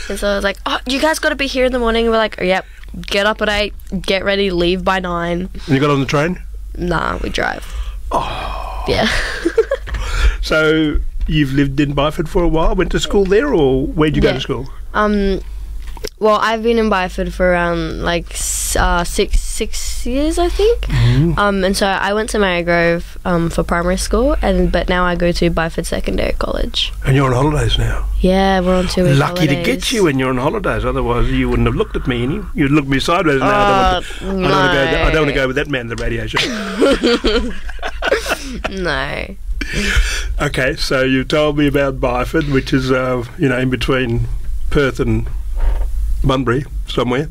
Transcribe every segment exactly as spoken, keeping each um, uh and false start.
And so I was like, oh, you guys got to be here in the morning. We're like, oh, yep, get up at eight, get ready, leave by nine. And you got on the train? Nah, we drive. Oh. Yeah. So you've lived in Byford for a while, went to school there, or where'd you Yeah. go to school? Um, well, I've been in Byford for around like s- uh, six six years, I think. Mm. Um, and so I went to Marygrove um, for primary school, and but now I go to Byford Secondary College. And you're on holidays now. Yeah, we're on two week Lucky holidays. to get you when you're on holidays, otherwise you wouldn't have looked at me and you, you'd look me sideways. Now I don't want to, I don't want to go. th- I don't want to go with that man at the radio show. No. Okay, so you told me about Byford, which is uh, you know in between Perth and Bunbury somewhere.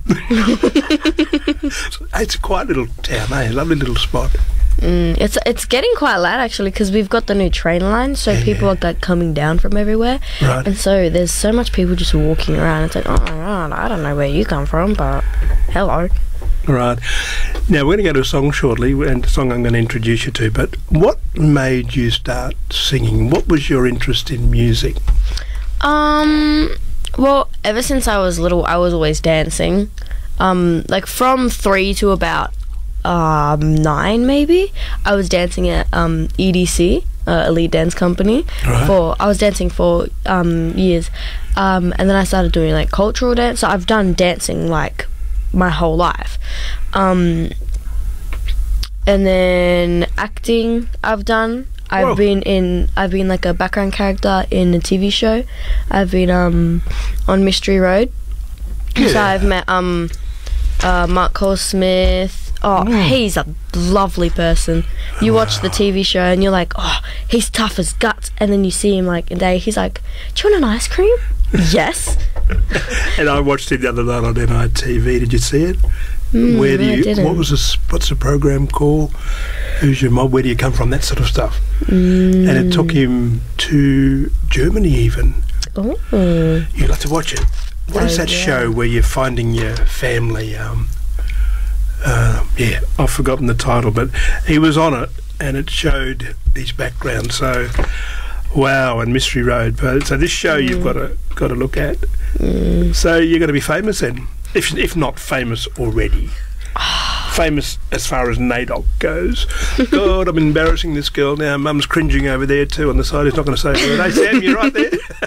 It's a quiet little town, eh? A lovely little spot. Mm, it's it's getting quite loud actually because we've got the new train line, so Yeah, people yeah. are like coming down from everywhere, Right. and so there's so much people just walking around. It's like, oh my god, I don't know where you come from, but hello. Right. Now we're going to go to a song shortly, and a song I'm going to introduce you to. But what made you start singing? What was your interest in music? Um, well, ever since I was little, I was always dancing. Um, like from three to about um nine, maybe. I was dancing at um E D C, uh, Elite Dance Company. Right. For I was dancing for um years, um, and then I started doing like cultural dance. So I've done dancing like my whole life, um, and then acting I've done. I've Whoa. been in. I've been like a background character in a T V show. I've been um on Mystery Road. So Yeah. I've met um uh, Mark Cole Smith. Oh, Mm. he's a lovely person. You watch the T V show and you're like, oh, he's tough as guts. And then you see him like a day. He's like, do you want an ice cream? Yes. And I watched it the other night on N I T V. Did you see it? Mm, Where do no, I you? didn't. What was this? What's the program called? Who's your mob? Where do you come from? That sort of stuff. Mm. And it took him to Germany even. Oh. You'd like to watch it. What is Oh, that yeah. show where you're finding your family? Um, uh, yeah, I've forgotten the title, but he was on it, and it showed his background. So, wow, and Mystery Road. But so this show Mm. you've got to got to look at. Mm. So you're going to be famous then, if if not famous already. Famous as far as NAIDOC goes. God, I'm embarrassing this girl now. Mum's cringing over there too on the side. He's not going to say a word. Hey, Sam, you're right there.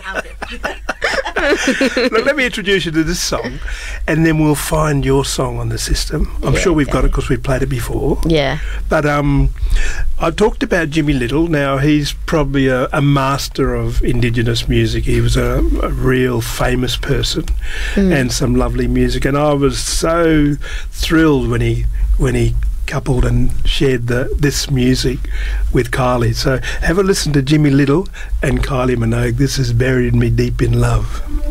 Look, let me introduce you to this song, and then we'll find your song on the system. I'm Yeah, sure we've got okay. it because we've played it before. Yeah. But um, I talked about Jimmy Little. Now, he's probably a, a master of Indigenous music. He was a, a real famous person Mm. and some lovely music. And I was so thrilled when he when he coupled and shared the, this music with Kylie. So have a listen to Jimmy Little and Kylie Minogue. This is Buried Me Deep in Love.